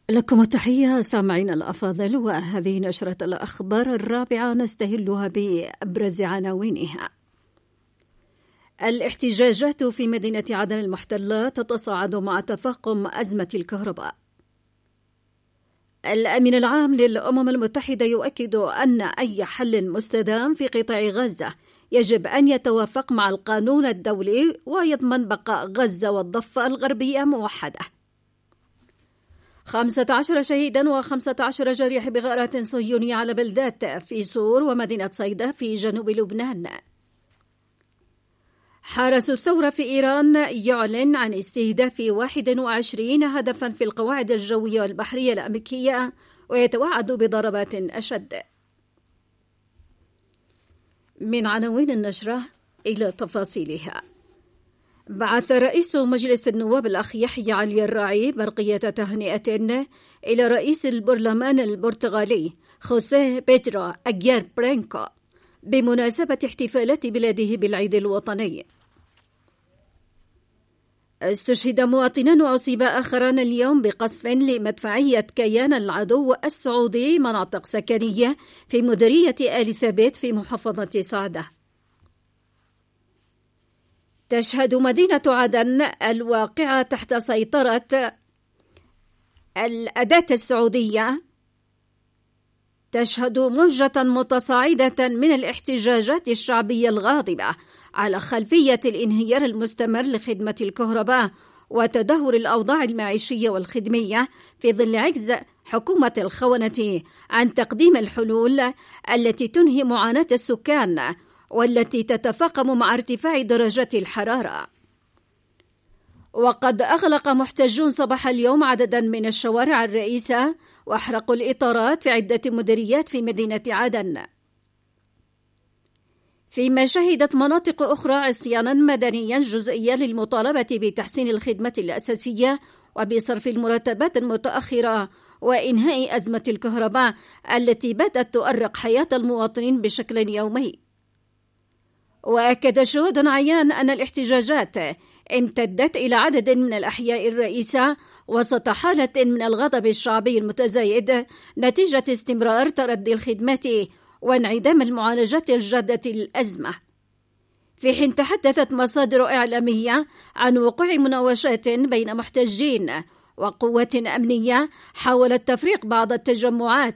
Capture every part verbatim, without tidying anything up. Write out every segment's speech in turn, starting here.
لكم التحية سامعين الأفاضل، وهذه نشرة الأخبار الرابعة نستهلها بأبرز عناوينها. الاحتجاجات في مدينة عدن المحتلة تتصاعد مع تفاقم أزمة الكهرباء. الأمين العام للأمم المتحدة يؤكد أن أي حل مستدام في قطاع غزة يجب أن يتوافق مع القانون الدولي ويضمن بقاء غزة والضفة الغربية موحدة. خمسة عشر شهيدا وخمسة عشر جريح بغارات صهيونية على بلدات في سور ومدينة صيدا في جنوب لبنان. حرس الثورة في إيران يعلن عن استهداف واحد وعشرين هدفا في القواعد الجوية والبحرية الأمريكية ويتوعد بضربات أشد. من عناوين النشرة إلى تفاصيلها. بعث رئيس مجلس النواب الأخ يحيى علي الراعي برقية تهنئة إلى رئيس البرلمان البرتغالي خوسيه بيدرو أغيار برينكو بمناسبة احتفالات بلاده بالعيد الوطني. استشهد مواطنان وأصيب آخران اليوم بقصف لمدفعية كيان العدو السعودي مناطق سكنية في مديرية آل ثابت في محافظة صعدة. تشهد مدينة عدن الواقعة تحت سيطرة الأداة السعودية تشهد موجة متصاعدة من الاحتجاجات الشعبية الغاضبة على خلفية الانهيار المستمر لخدمة الكهرباء وتدهور الأوضاع المعيشية والخدمية في ظل عجز حكومة الخونة عن تقديم الحلول التي تنهي معاناة السكان والتي تتفاقم مع ارتفاع درجات الحرارة. وقد أغلق محتجون صباح اليوم عددا من الشوارع الرئيسة وأحرقوا الإطارات في عدة مديريات في مدينة عدن، فيما شهدت مناطق أخرى عصيانا مدنيا جزئيا للمطالبة بتحسين الخدمة الأساسية وبصرف المرتبات المتأخرة وإنهاء أزمة الكهرباء التي بدأت تؤرق حياة المواطنين بشكل يومي. وأكد شهود عيان أن الاحتجاجات امتدت إلى عدد من الأحياء الرئيسة وسط حالة من الغضب الشعبي المتزايد نتيجة استمرار تردي الخدمات وانعدام المعالجات الجادة للأزمة، في حين تحدثت مصادر إعلامية عن وقوع مناوشات بين محتجين وقوات أمنية حاولت تفريق بعض التجمعات.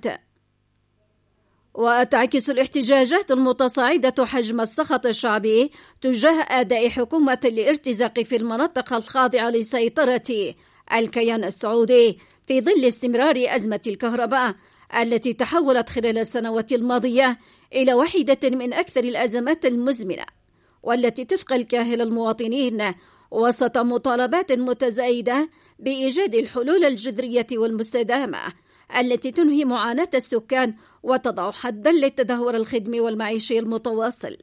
وتعكس الاحتجاجات المتصاعدة حجم السخط الشعبي تجاه أداء حكومة الارتزاق في المناطق الخاضعة لسيطرة الكيان السعودي في ظل استمرار أزمة الكهرباء التي تحولت خلال السنوات الماضية إلى واحدة من أكثر الأزمات المزمنة والتي تثقل كاهل المواطنين وسط مطالبات متزايدة بإيجاد الحلول الجذرية والمستدامة التي تنهي معاناة السكان وتضع حدا للتدهور الخدمي والمعيشي المتواصل.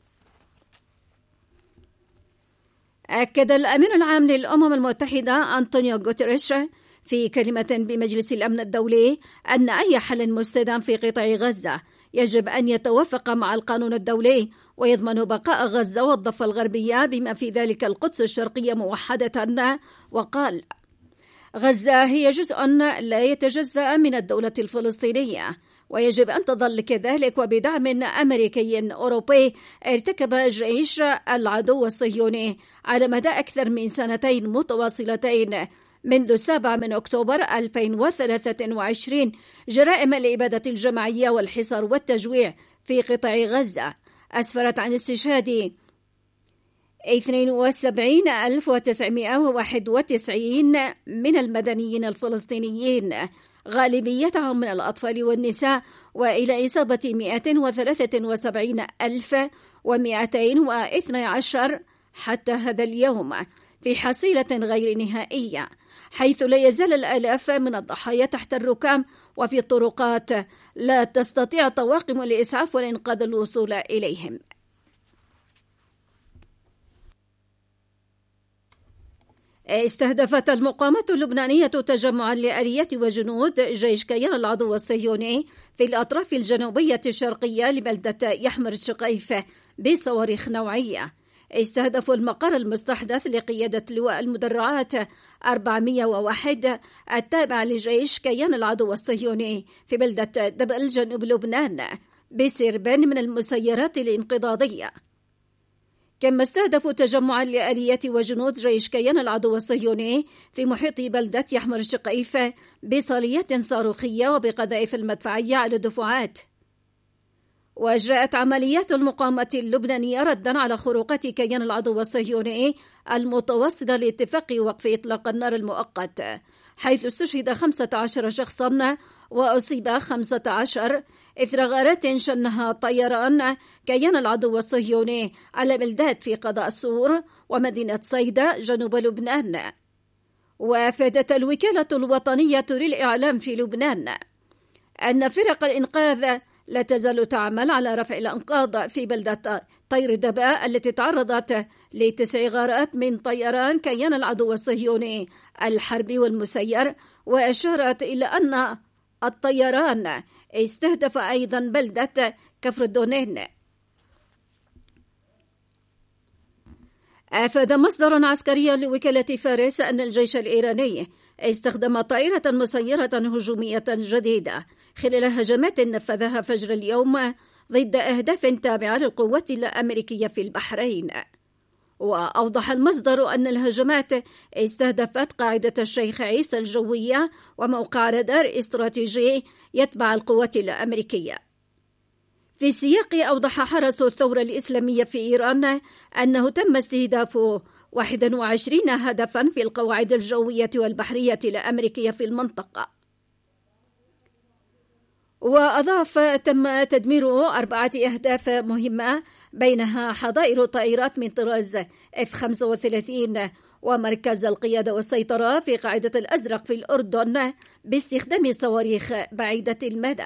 أكد الأمين العام للأمم المتحدة أنطونيو غوتيريش في كلمة بمجلس الأمن الدولي أن أي حل مستدام في قطاع غزة يجب أن يتوافق مع القانون الدولي ويضمن بقاء غزة والضفة الغربية بما في ذلك القدس الشرقية موحدة. وقال: غزة هي جزء لا يتجزأ من الدولة الفلسطينية ويجب أن تظل كذلك، وبدعم أمريكي أوروبي ارتكب جيش العدو الصهيوني على مدى أكثر من سنتين متواصلتين منذ السابع من أكتوبر ألفين وثلاثة وعشرين جرائم الإبادة الجماعية والحصار والتجويع في قطاع غزة أسفرت عن استشهاد اثنين وسبعين ألف وتسعمائة وواحد وتسعين من المدنيين الفلسطينيين غالبيتهم من الأطفال والنساء، وإلى إصابة مئة وثلاثة وسبعين ألف ومئتين واثني عشر حتى هذا اليوم في حصيلة غير نهائية، حيث لا يزال الآلاف من الضحايا تحت الركام وفي الطرقات لا تستطيع طواقم الإسعاف والإنقاذ الوصول إليهم. استهدفت المقاومة اللبنانية تجمعا لآلية وجنود جيش كيان العدو الصهيوني في الأطراف الجنوبية الشرقية لبلدة يحمر الشقيف بصواريخ نوعية، استهدفوا المقر المستحدث لقيادة لواء المدرعات أربعمائة وواحد التابع لجيش كيان العدو الصهيوني في بلدة دبل جنوب لبنان بسرب من المسيرات الانقضاضية. كما استهدفوا تجمعا لآليات وجنود جيش كيان العدو الصهيوني في محيط بلدة يحمر الشقيف بصاليات صاروخية وبقذائف المدفعية على دفعات. وأجرأت عمليات المقاومة اللبنانية ردا على خروقات كيان العدو الصهيوني المتوصلة لاتفاق وقف إطلاق النار المؤقت، حيث استشهد خمسة عشر شخصا وأصيب خمسة عشر إثر غارات شنها طيران كيان العدو الصهيوني على بلدات في قضاء سور ومدينة صيدا جنوب لبنان. وافادت الوكالة الوطنية للإعلام في لبنان أن فرق الإنقاذ لا تزال تعمل على رفع الأنقاض في بلدة طير دباء التي تعرضت لتسع غارات من طيران كيان العدو الصهيوني الحربي والمسير، وأشارت إلى أن الطيران استهدف أيضا بلدة كفر الدونين. أفاد مصدر عسكري لوكالة فارس أن الجيش الإيراني استخدم طائرة مسيرة هجومية جديدة خلال هجمات نفذها فجر اليوم ضد أهداف تابعة للقوات الأمريكية في البحرين. وأوضح المصدر أن الهجمات استهدفت قاعدة الشيخ عيسى الجوية وموقع رادار استراتيجي يتبع القوات الأمريكية. في السياق أوضح حرس الثورة الإسلامية في إيران أنه تم استهداف واحد وعشرين هدفا في القواعد الجوية والبحرية الأمريكية في المنطقة. وأضاف تم تدمير أربعة أهداف مهمة بينها حظائر طائرات من طراز إف خمسة وثلاثين ومركز القيادة والسيطرة في قاعدة الأزرق في الأردن باستخدام صواريخ بعيدة المدى.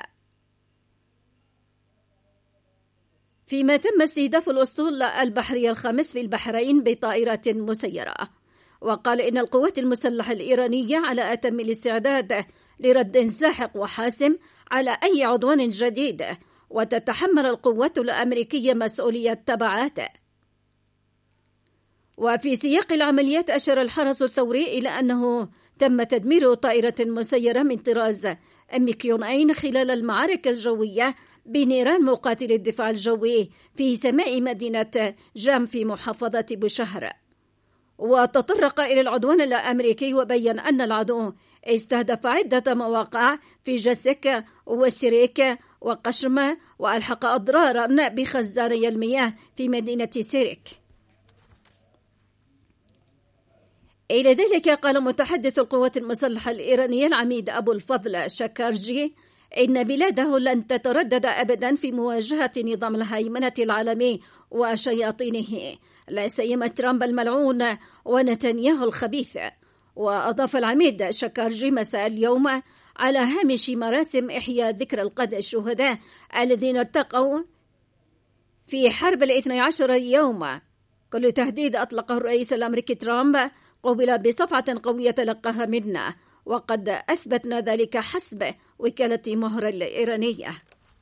فيما تم استهداف الأسطول البحري الخامس في البحرين بطائرة مسيرة. وقال إن القوات المسلحة الإيرانية على أتم الاستعداد لرد ساحق وحاسم على أي عدوان جديد، وتتحمل القوات الأمريكية مسؤولية تبعاته. وفي سياق العمليات أشار الحرس الثوري إلى أنه تم تدمير طائرة مسيرة من طراز إم كيو تسعة خلال المعارك الجوية بنيران مقاتل الدفاع الجوي في سماء مدينة جام في محافظة بوشهر. وتطرق إلى العدوان الأمريكي وبين أن العدو استهدف عدة مواقع في جسك وشريك وقشم، وألحق أضرارا بخزاني المياه في مدينة سيرك. إلى ذلك قال متحدث القوات المسلحة الإيرانية العميد أبو الفضل شكارجي إن بلاده لن تتردد أبدا في مواجهة نظام الهيمنة العالمي وشياطينه، لا سيما ترامب الملعون ونتنياهو الخبيث. وأضاف العميد شكارجي مساء اليوم على هامش مراسم إحياء ذكرى القادة الشهداء الذين ارتقوا في حرب الاثني عشر يوم: كل تهديد أطلقه الرئيس الأمريكي ترامب قوبل بصفعة قوية تلقاها منا، وقد أثبتنا ذلك حسب وكالة مهر الإيرانية.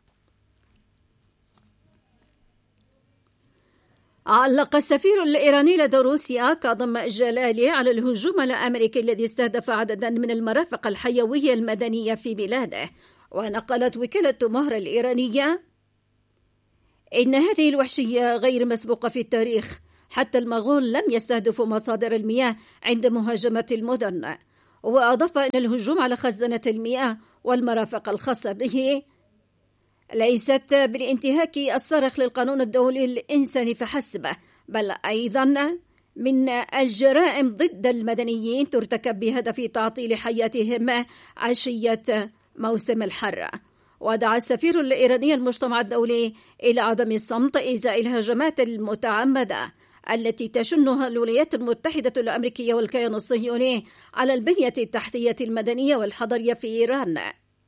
علق السفير الإيراني لدى روسيا كاظم جلالي على الهجوم الأمريكي الذي استهدف عددا من المرافق الحيوية المدنية في بلاده. ونقلت وكالة مهر الإيرانية إن هذه الوحشية غير مسبوقة في التاريخ، حتى المغول لم يستهدفوا مصادر المياه عند مهاجمة المدن. وأضاف أن الهجوم على خزانة المياه والمرافق الخاصة به ليست بالانتهاك الصارخ للقانون الدولي الإنساني فحسب، بل أيضا من الجرائم ضد المدنيين ترتكب بهدف تعطيل حياتهم عشية موسم الحر. ودعا السفير الإيراني المجتمع الدولي إلى عدم الصمت إزاء الهجمات المتعمدة التي تشنها الولايات المتحدة الأمريكية والكيان الصهيوني على البنية التحتية المدنية والحضرية في إيران.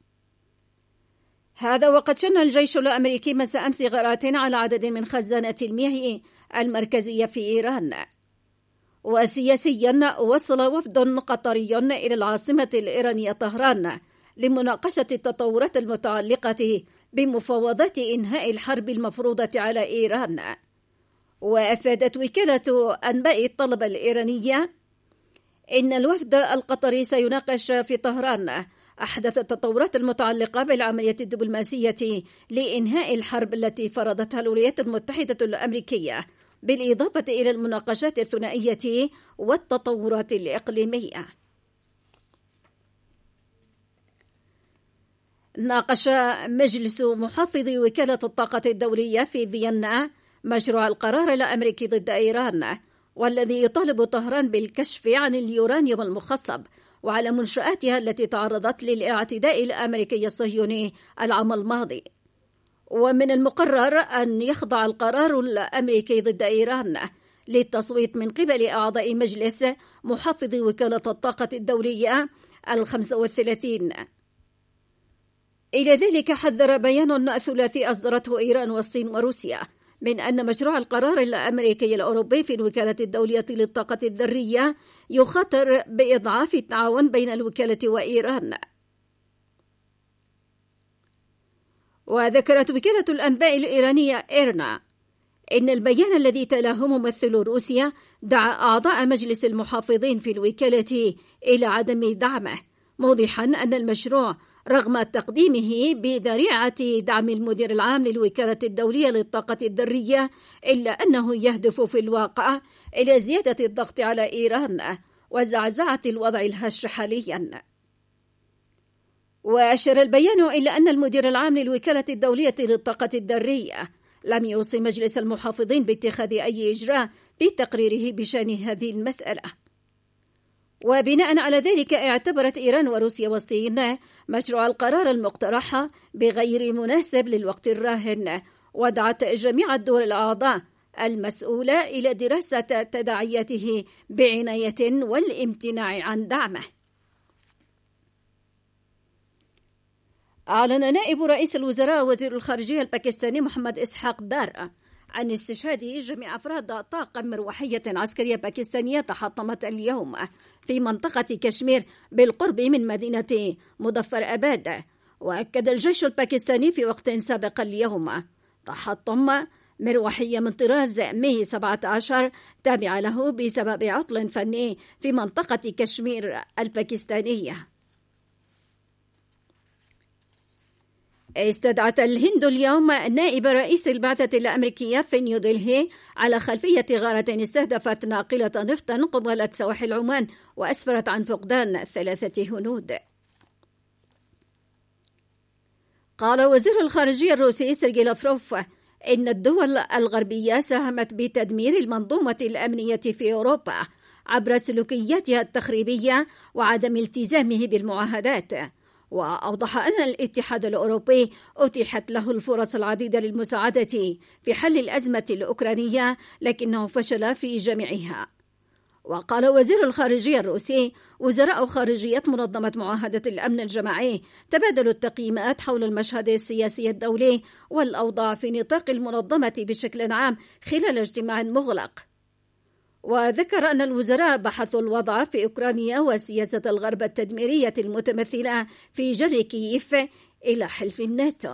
هذا وقد شن الجيش الأمريكي مساء أمس غارات على عدد من خزانات المياه المركزية في إيران. وسياسيا وصل وفد قطري إلى العاصمة الإيرانية طهران لمناقشة التطورات المتعلقة بمفاوضات إنهاء الحرب المفروضة على إيران. وأفادت وكالة أنباء الطلبة الإيرانية إن الوفد القطري سيناقش في طهران أحدث التطورات المتعلقة بالعملية الدبلوماسية لإنهاء الحرب التي فرضتها الولايات المتحدة الأمريكية، بالإضافة إلى المناقشات الثنائية والتطورات الإقليمية. ناقش مجلس محافظي وكالة الطاقة الدولية في فيينا مشروع القرار الأمريكي ضد إيران، والذي يطالب طهران بالكشف عن اليورانيوم المخصب وعلى منشآتها التي تعرضت للاعتداء الأمريكي الصهيوني العام الماضي. ومن المقرر أن يخضع القرار الأمريكي ضد إيران للتصويت من قبل أعضاء مجلس محافظي وكالة الطاقة الدولية الخمسة والثلاثين. إلى ذلك حذر بيان ثلاثي أصدرته إيران والصين وروسيا من أن مشروع القرار الأمريكي الأوروبي في الوكالة الدولية للطاقة الذرية يخاطر بإضعاف التعاون بين الوكالة وإيران. وذكرت وكالة الأنباء الإيرانية إيرنا إن البيان الذي تلاه ممثل روسيا دعا أعضاء مجلس المحافظين في الوكالة إلى عدم دعمه، موضحا أن المشروع رغم تقديمه بذريعة دعم المدير العام للوكالة الدولية للطاقة الذرية، إلا أنه يهدف في الواقع إلى زيادة الضغط على إيران وزعزعة الوضع الهش حاليا. وأشار البيان إلى أن المدير العام للوكالة الدولية للطاقة الذرية لم يوصي مجلس المحافظين باتخاذ أي إجراء في تقريره بشأن هذه المسألة. وبناء على ذلك اعتبرت إيران وروسيا والصين مشروع القرار المقترح بغير مناسب للوقت الراهن، ودعت جميع الدول الأعضاء المسؤولة إلى دراسة تداعياته بعناية والامتناع عن دعمه. أعلن نائب رئيس الوزراء وزير الخارجية الباكستاني محمد إسحاق دار عن استشهاد جميع أفراد طاقم مروحية عسكرية باكستانية تحطمت اليوم في منطقة كشمير بالقرب من مدينة مظفر أباد. وأكد الجيش الباكستاني في وقت سابق اليوم تحطم مروحية من طراز مي سبعة عشر تابعة له بسبب عطل فني في منطقة كشمير الباكستانية. استدعت الهند اليوم نائب رئيس البعثة الأمريكية في نيودلهي على خلفية غارة استهدفت ناقلة نفط قبالة سواحل عمان وأسفرت عن فقدان ثلاثة هنود. قال وزير الخارجية الروسي سيرجي لافروف إن الدول الغربية ساهمت بتدمير المنظومة الأمنية في أوروبا عبر سلوكياتها التخريبية وعدم التزامه بالمعاهدات. وأوضح أن الاتحاد الأوروبي أتيحت له الفرص العديدة للمساعدة في حل الأزمة الأوكرانية لكنه فشل في جميعها. وقال وزير الخارجية الروسي وزراء خارجية منظمة معاهدة الأمن الجماعي تبادلوا التقييمات حول المشهد السياسي الدولي والأوضاع في نطاق المنظمة بشكل عام خلال اجتماع مغلق. وذكر أن الوزراء بحثوا الوضع في أوكرانيا وسياسة الغرب التدميرية المتمثلة في جر كييف إلى حلف الناتو.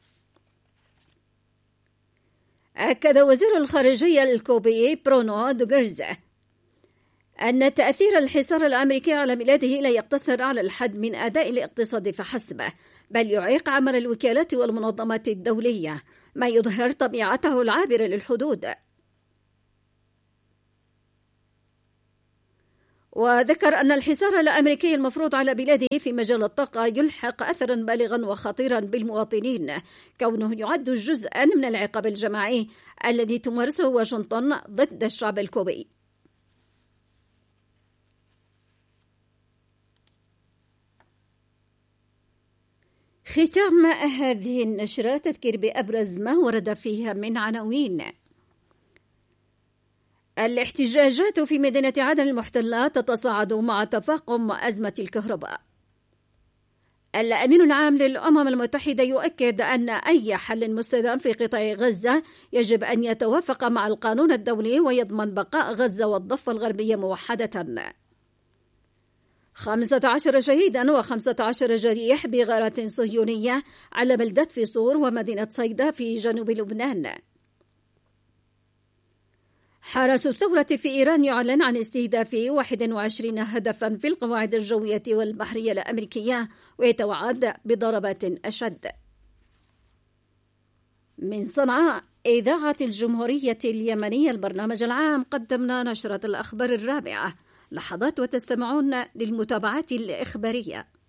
أكد وزير الخارجية الكوبي برونو دوغرزا أن تأثير الحصار الأمريكي على بلاده لا يقتصر على الحد من أداء الاقتصاد فحسب، بل يعيق عمل الوكالات والمنظمات الدولية، ما يظهر طبيعته العابرة للحدود. وذكر أن الحصار الأمريكي المفروض على بلاده في مجال الطاقة يلحق أثرا بالغا وخطيرا بالمواطنين، كونه يعد جزءا من العقاب الجماعي الذي تمارسه واشنطن ضد الشعب الكوبي. ختام هذه النشرة تذكير بأبرز ما ورد فيها من عناوين. الاحتجاجات في مدينة عدن المحتلة تتصاعد مع تفاقم أزمة الكهرباء. الأمين العام للأمم المتحدة يؤكد أن أي حل مستدام في قطاع غزة يجب أن يتوافق مع القانون الدولي ويضمن بقاء غزة والضفة الغربية موحدة. خمسة عشر شهيدا وخمسة عشر جريح بغارات صهيونية على بلدة فيصور ومدينة صيدا في جنوب لبنان. حرس الثورة في إيران يعلن عن استهداف واحد وعشرين هدفا في القواعد الجوية والبحرية الأمريكية ويتوعد بضربات أشد. من صنعاء إذاعة الجمهورية اليمنية البرنامج العام، قدمنا نشرة الأخبار الرابعة. لحظات وتستمعون للمتابعات الإخبارية.